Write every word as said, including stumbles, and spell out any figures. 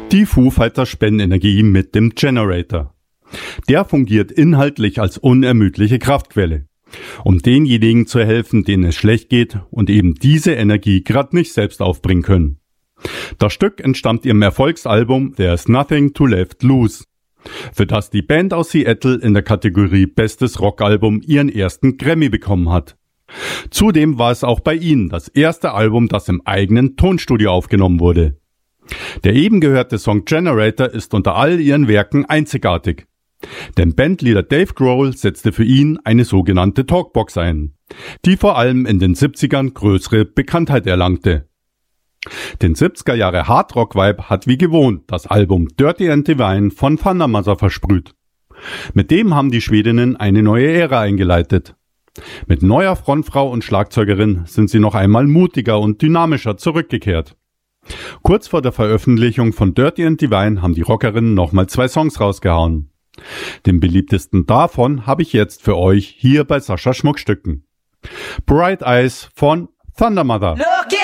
Die Foo Fighters spenden Energie mit dem Generator. Der fungiert inhaltlich als unermüdliche Kraftquelle, um denjenigen zu helfen, denen es schlecht geht und eben diese Energie gerade nicht selbst aufbringen können. Das Stück entstammt ihrem Erfolgsalbum There's Nothing to Left Loose, für das die Band aus Seattle in der Kategorie Bestes Rockalbum ihren ersten Grammy bekommen hat. Zudem war es auch bei ihnen das erste Album, das im eigenen Tonstudio aufgenommen wurde. Der eben gehörte Song Generator ist unter all ihren Werken einzigartig. Denn Bandleader Dave Grohl setzte für ihn eine sogenannte Talkbox ein, die vor allem in den siebzigern größere Bekanntheit erlangte. Den siebziger Jahre Hardrock-Vibe hat wie gewohnt das Album Dirty and Divine von Thundermother versprüht. Mit dem haben die Schwedinnen eine neue Ära eingeleitet. Mit neuer Frontfrau und Schlagzeugerin sind sie noch einmal mutiger und dynamischer zurückgekehrt. Kurz vor der Veröffentlichung von Dirty and Divine haben die Rockerinnen nochmal zwei Songs rausgehauen. Den beliebtesten davon habe ich jetzt für euch hier bei Sascha Schmuckstücken. Bright Eyes von Thundermother.